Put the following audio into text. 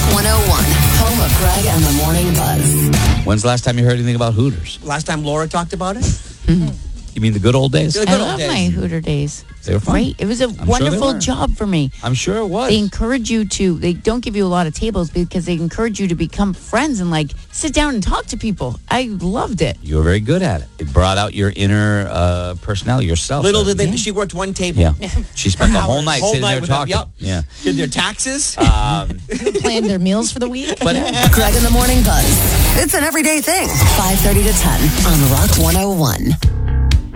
101, home of Greg and the Morning Buzz. When's the last time you heard anything about Hooters? Last time Laura talked about it? You mean the good old days? The I good love old days. my Hooter days. They were fun. Great. It was a sure wonderful they were. job for me. I'm sure it was. They encourage you to, they don't give you a lot of tables because they encourage you to become friends and like sit down and talk to people. I loved it. You were very good at it. It brought out your inner personality, yourself. Little did they, she worked one table. Yeah. She spent the whole night sitting there with them. talking. Yep. Yeah. Did their taxes? Planned their meals for the week. But Greg and the Morning Buzz. It's an everyday thing. 5:30 to 10 on Rock 101.